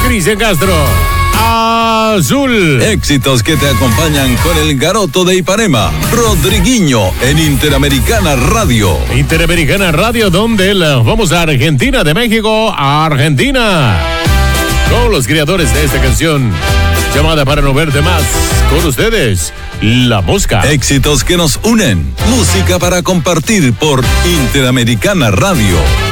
Cristian Castro. Azul. Éxitos que te acompañan con el Garoto de Ipanema, Rodriguinho, en Interamericana Radio. Interamericana Radio, donde vamos a Argentina, de México a Argentina. Con los creadores de esta canción, llamada Para No Verte Más. Con ustedes, La Mosca. Éxitos que nos unen. Música para compartir por Interamericana Radio.